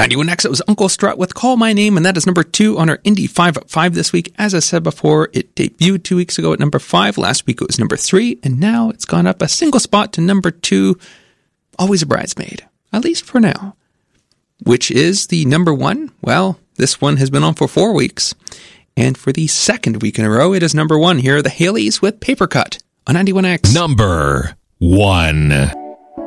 91X, it was Uncle Strut with Call My Name, and that is number 2 on our Indie 5 at 5 this week. As I said before, it debuted 2 weeks ago at number 5. Last week it was number 3, and now it's gone up a single spot to number 2. Always a bridesmaid, at least for now. Which is the number 1? Well, this one has been on for 4 weeks. And for the second week in a row, it is number 1. Here are the Haleys with Paper Cut on 91X. Number 1.